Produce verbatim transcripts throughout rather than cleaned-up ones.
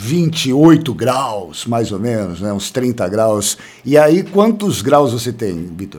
vinte e oito graus, mais ou menos, né? Uns trinta graus. E aí, quantos graus você tem, Vitor?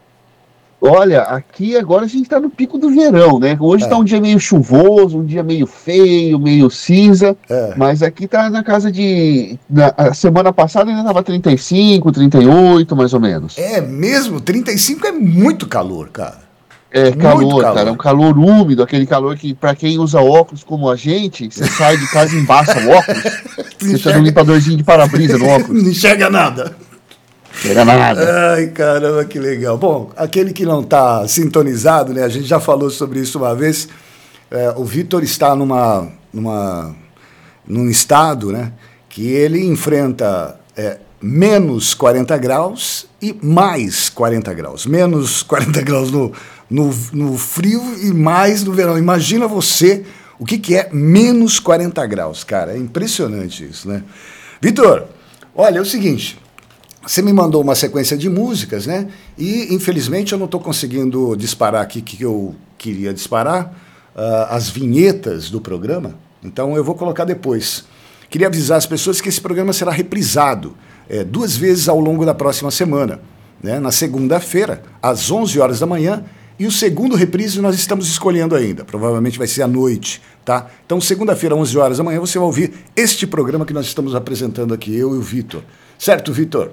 Olha, aqui agora a gente está no pico do verão, né? Hoje está É. um dia meio chuvoso, um dia meio feio, meio cinza, É. mas aqui está na casa de... Na, a semana passada ainda estava trinta e cinco, trinta e oito, mais ou menos. É mesmo? trinta e cinco é muito calor, cara. É Muito calor, calor. cara, é um calor úmido, aquele calor que, para quem usa óculos como a gente, você sai de casa e embaça o óculos, você precisa de um limpadorzinho de para-brisa no óculos. Não enxerga nada. Não enxerga nada. Ai, caramba, que legal. Bom, aquele que não está sintonizado, né? A gente já falou sobre isso uma vez. É, o Vitor está numa, numa, num estado, né? Que ele enfrenta é, menos quarenta graus e mais quarenta graus. Menos quarenta graus no, no, no frio e mais no verão. Imagina você o que, que é menos quarenta graus, cara. É impressionante isso, né? Vitor, olha, é o seguinte... Você me mandou uma sequência de músicas, né? E, infelizmente, eu não estou conseguindo disparar aqui o que eu queria disparar, uh, as vinhetas do programa. Então, eu vou colocar depois. Queria avisar as pessoas que esse programa será reprisado é, duas vezes ao longo da próxima semana. Né? Na segunda-feira, às onze horas da manhã, e o segundo reprise nós estamos escolhendo ainda. Provavelmente vai ser à noite, tá? Então, segunda-feira, onze horas da manhã, você vai ouvir este programa que nós estamos apresentando aqui, eu e o Vitor. Certo, Vitor?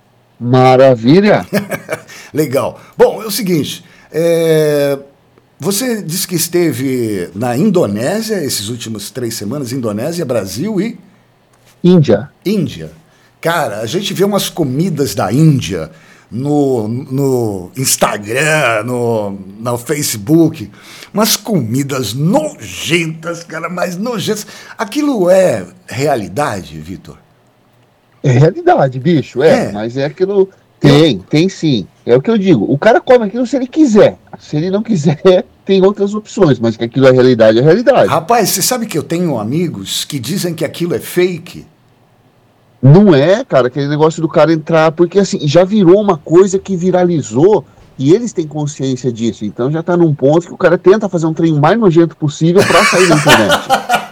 Maravilha! Legal. Bom, é o seguinte, é... você disse que esteve na Indonésia esses últimos três semanas, Indonésia, Brasil e... Índia. Índia. Cara, a gente vê umas comidas da Índia no, no Instagram, no, no Facebook, umas comidas nojentas, cara, mais nojentas. Aquilo é realidade, Vitor? É realidade, bicho, é, É. mas é aquilo... Tem, tem sim. É o que eu digo. O cara come aquilo se ele quiser. Se ele não quiser, tem outras opções, mas que aquilo é realidade, é realidade. Rapaz, você sabe que eu tenho amigos que dizem que aquilo é fake? Não é, cara, aquele negócio do cara entrar, porque assim, já virou uma coisa que viralizou e eles têm consciência disso. Então já tá num ponto que o cara tenta fazer um trem mais nojento possível pra sair na internet.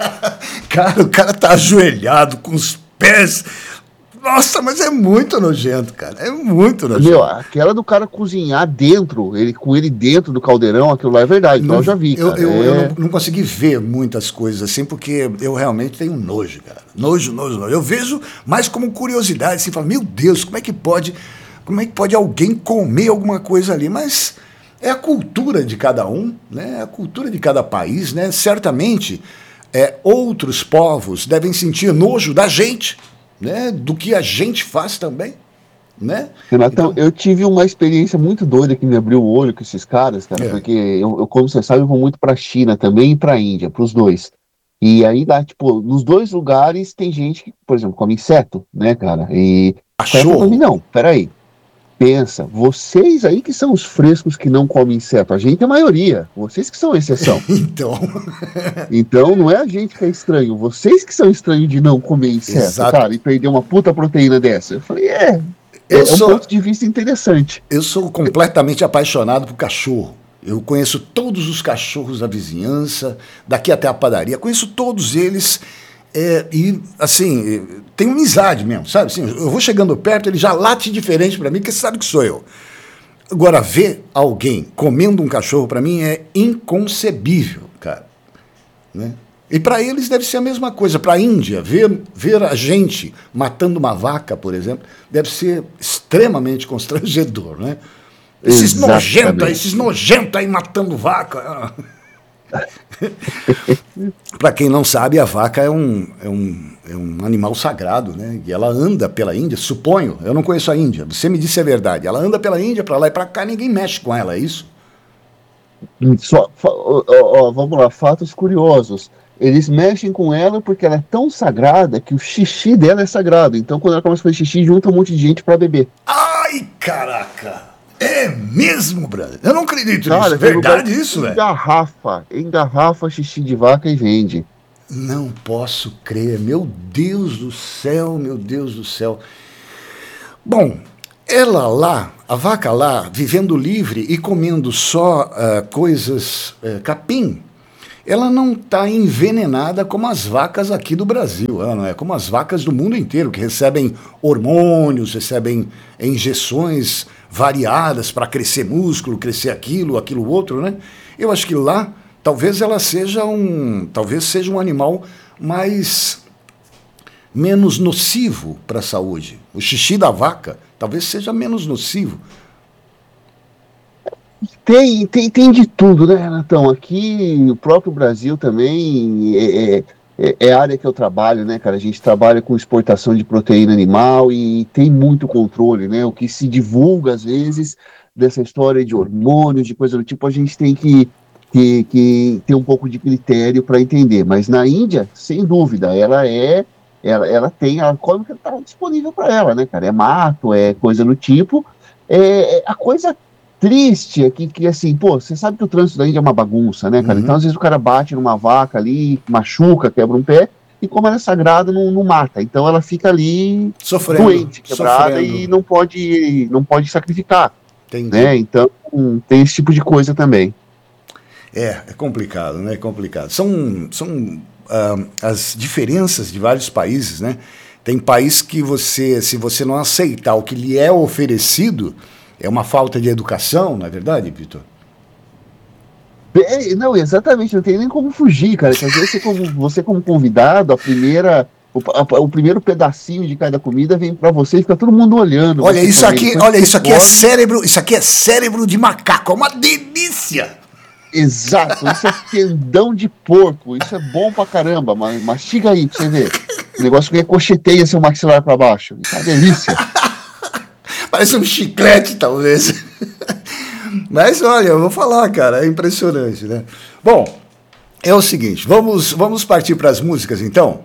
Cara, o cara tá ajoelhado com os pés... Nossa, mas é muito nojento, cara. É muito nojento. Meu, aquela do cara cozinhar dentro, ele com ele dentro do caldeirão, aquilo lá é verdade, então eu já vi, Eu, cara. eu, é... eu não, não consegui ver muitas coisas assim, porque eu realmente tenho nojo, cara. Nojo, nojo, nojo. Eu vejo mais como curiosidade, assim, falo, meu Deus, como é que pode, como é que pode alguém comer alguma coisa ali? Mas é a cultura de cada um, né? É a cultura de cada país, né? Certamente, é, outros povos devem sentir nojo da gente, né, do que a gente faz também, né? Renatão, Então... eu tive uma experiência muito doida que me abriu o olho com esses caras, cara, É. porque eu, eu, como você sabe, eu vou muito pra China também e pra Índia, pros dois. E aí dá, tipo, nos dois lugares tem gente que, por exemplo, come inseto, né, cara? E o cara falou pra mim, não, peraí, pensa, vocês aí que são os frescos que não comem inseto, a gente é a maioria, vocês que são a exceção. Então... Então não é a gente que é estranho, vocês que são estranhos de não comer inseto, Exato. cara, e perder uma puta proteína dessa. Eu falei, é, eu é sou... um ponto de vista interessante. Eu sou completamente apaixonado por cachorro. Eu conheço todos os cachorros da vizinhança, daqui até a padaria, conheço todos eles, é, e assim, tenho amizade mesmo, sabe? Assim, eu vou chegando perto, ele já late diferente para mim, porque você sabe que sou eu. Agora, ver alguém comendo um cachorro, para mim, é inconcebível, cara. Né? E para eles deve ser a mesma coisa. Para a Índia, ver, ver a gente matando uma vaca, por exemplo, deve ser extremamente constrangedor, né? Esses nojentos aí, esses nojentos aí matando vaca. Para quem não sabe, a vaca é um, é, um, é um animal sagrado, né? E ela anda pela Índia, suponho, eu não conheço a Índia, você me disse a verdade, ela anda pela Índia, para lá e para cá, ninguém mexe com ela, é isso? Só, ó, ó, vamos lá, fatos curiosos. Eles mexem com ela porque ela é tão sagrada que o xixi dela é sagrado. Então, quando ela começa a fazer xixi, junta um monte de gente para beber. Ai, caraca! É mesmo, brother? Eu não acredito Cara, nisso. É verdade isso, velho? Engarrafa, engarrafa xixi de vaca e vende. Não posso crer. Meu Deus do céu, meu Deus do céu. Bom, ela lá, a vaca lá, vivendo livre e comendo só uh, coisas uh, capim, ela não está envenenada como as vacas aqui do Brasil, ela não é como as vacas do mundo inteiro, que recebem hormônios, recebem injeções variadas para crescer músculo, crescer aquilo, aquilo outro, né? Eu acho que lá, talvez ela seja um, talvez seja um animal mais, menos nocivo para a saúde. O xixi da vaca talvez seja menos nocivo. Tem, tem, tem de tudo, né, Renatão? Aqui, o próprio Brasil também é, é, é a área que eu trabalho, né, cara? A gente trabalha com exportação de proteína animal e tem muito controle, né? O que se divulga, às vezes, dessa história de hormônios, de coisa do tipo, a gente tem que, que, que ter um pouco de critério para entender. Mas na Índia, sem dúvida, ela é, ela, ela tem a coisa que está disponível para ela, né, cara? É mato, é coisa do tipo. É, a coisa triste é que, que, assim, pô, você sabe que o trânsito da Índia é uma bagunça, né, cara? Uhum. Então, às vezes, o cara bate numa vaca ali, machuca, quebra um pé, e como ela é sagrada, não, não mata. Então, ela fica ali sofrendo, doente, quebrada, sofrendo. E não pode, não pode sacrificar. Entendi. Né? Então, tem esse tipo de coisa também. É, é complicado, né? É complicado. São, são uh, as diferenças de vários países, né? Tem país que você, se você não aceitar o que lhe é oferecido, é uma falta de educação, não é verdade, Vitor? É, não, exatamente, não tem nem como fugir, cara. Às vezes você como, você como convidado, a primeira, o, a, o primeiro pedacinho de cada comida vem para você e fica todo mundo olhando. Olha isso aqui, olha isso aqui é cérebro, isso aqui é cérebro de macaco, é uma delícia. Exato, isso é tendão de porco, isso é bom pra caramba, mas mastiga aí pra você ver. O negócio que cocheteia seu maxilar para baixo, isso é uma delícia. Parece um chiclete, talvez. Mas, olha, eu vou falar, cara, é impressionante, né? Bom, é o seguinte, vamos, vamos partir para as músicas, então?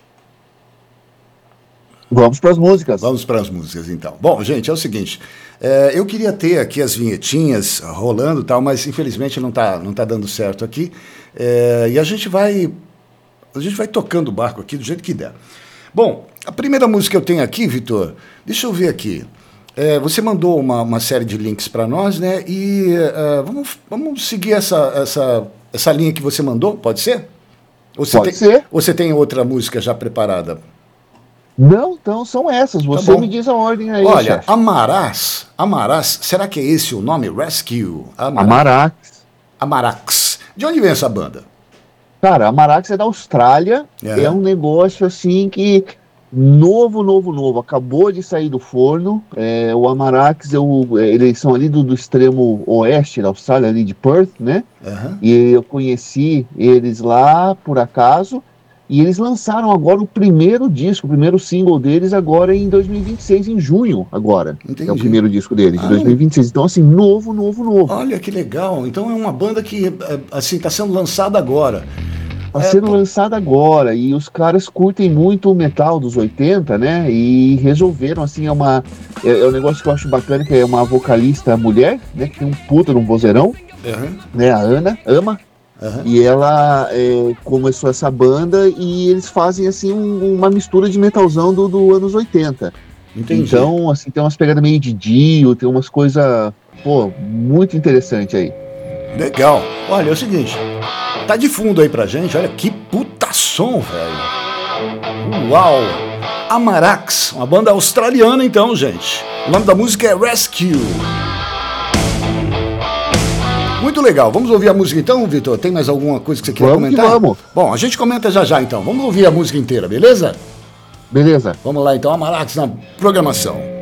Vamos para as músicas. Vamos para as músicas, então. Bom, gente, é o seguinte, é, eu queria ter aqui as vinhetinhas rolando e tal, mas, infelizmente, não está não tá dando certo aqui. É, e a gente vai, a gente vai tocando o barco aqui do jeito que der. Bom, a primeira música que eu tenho aqui, Vitor, deixa eu ver aqui. É, você mandou uma, uma série de links para nós, né? E uh, vamos, vamos seguir essa, essa, essa linha que você mandou, pode ser? Ou você pode tem, ser. Ou você tem outra música já preparada? Não, então são essas. Você tá me diz a ordem aí. Olha, chefe. Amarás, Amarás, será que é esse o nome? Rescue? Amarax. Amarax. De onde vem essa banda? Cara, Amarax é da Austrália. É, é um negócio assim que... Novo, novo, novo. Acabou de sair do forno. É, o Amarax, eu, eles são ali do, do extremo oeste da Austrália, ali de Perth, né? Uhum. E eu conheci eles lá, por acaso. E eles lançaram agora o primeiro disco, o primeiro single deles agora em dois mil e vinte e seis, em junho agora. Entendi. É o primeiro disco deles, de ah, dois mil e vinte e seis. Então, assim, novo, novo, novo. Olha que legal. Então é uma banda que, assim, está sendo lançada agora. Está sendo é, lançada agora, e os caras curtem muito o metal dos oitenta, né, e resolveram, assim, é uma, é, é um negócio que eu acho bacana, que é uma vocalista mulher, né, que tem um puta num vozeirão, uhum. né, a Ana, Ama, uhum. E ela é, começou essa banda, e eles fazem, assim, um, uma mistura de metalzão do, do anos oitenta. Entendi. Então, assim, tem umas pegadas meio de Dio, tem umas coisas, pô, muito interessante aí. Legal. Olha, é o seguinte... Tá de fundo aí pra gente, olha que puta som, velho. Uau! Amarax, uma banda australiana então, gente. O nome da música é Rescue. Muito legal, vamos ouvir a música então, Vitor? Tem mais alguma coisa que você queira vamos comentar? Que vamos. Bom, a gente comenta já já então, vamos ouvir a música inteira, beleza? Beleza. Vamos lá então, Amarax na programação.